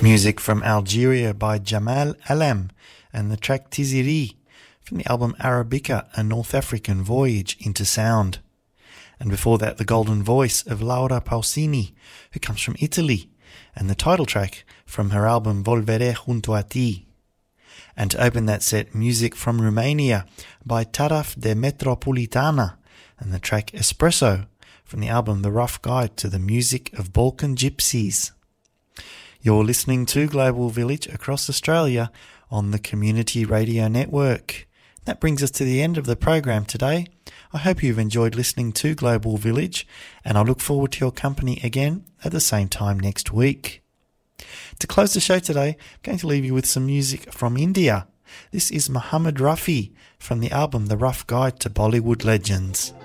Music from Algeria by Jamal Alam and the track Tiziri from the album Arabica, A North African Voyage into Sound. And before that, the golden voice of Laura Pausini, who comes from Italy, and the title track from her album Volveré junto a ti. And to open that set, music from Romania by Taraf de Metropolitana and the track Espresso from the album The Rough Guide to the Music of Balkan Gypsies. You're listening to Global Village across Australia on the Community Radio Network. That brings us to the end of the program today. I hope you've enjoyed listening to Global Village, and I look forward to your company again at the same time next week. To close the show today, I'm going to leave you with some music from India. This is Muhammad Rafi from the album The Rough Guide to Bollywood Legends.